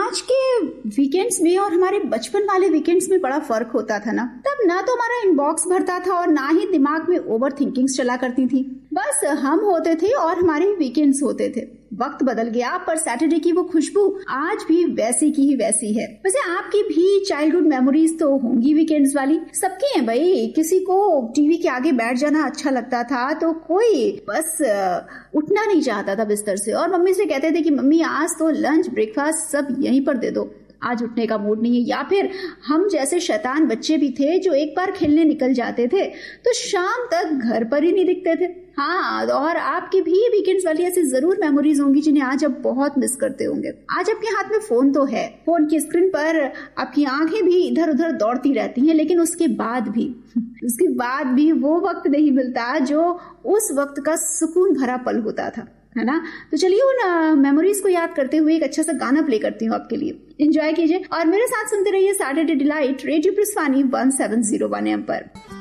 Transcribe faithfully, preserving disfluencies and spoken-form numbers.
आज के वीकेंड्स में और हमारे बचपन वाले वीकेंड्स में बड़ा फर्क होता था ना। तब ना तो हमारा इनबॉक्स भरता था और ना ही दिमाग में ओवर थिंकिंग्स चला करती थी। बस हम होते थे और हमारे वीकेंड्स होते थे। वक्त बदल गया पर सैटरडे की वो खुशबू आज भी वैसी की ही वैसी है। वैसे आपकी भी चाइल्डहुड मेमोरीज तो होंगी वीकेंड्स वाली, सबकी हैं भाई। किसी को टीवी के आगे बैठ जाना अच्छा लगता था तो कोई बस उठना नहीं चाहता था बिस्तर से और मम्मी से कहते थे कि मम्मी आज तो लंच ब्रेकफास्ट सब यहीं पर दे दो, आज उठने का मूड नहीं है। या फिर हम जैसे शैतान बच्चे भी थे जो एक बार खेलने निकल जाते थे तो शाम तक घर पर ही नहीं दिखते थे। हाँ, और आपकी भी वीकेंड्स वाली ऐसी जरूर मेमोरीज होंगी जिन्हें आज आप बहुत मिस करते होंगे। आज आपके हाथ में फोन तो है, फोन की स्क्रीन पर आपकी आंखें भी इधर उधर दौड़ती रहती हैं, लेकिन उसके बाद भी उसके बाद भी वो वक्त नहीं मिलता जो उस वक्त का सुकून भरा पल होता था, है ना। तो चलिए उन मेमोरीज को याद करते हुए एक अच्छा सा गाना प्ले करती हूँ आपके लिए, एंजॉय कीजिए और मेरे साथ सुनते रहिए Saturday delight radio Purswani one seven zero one M पर।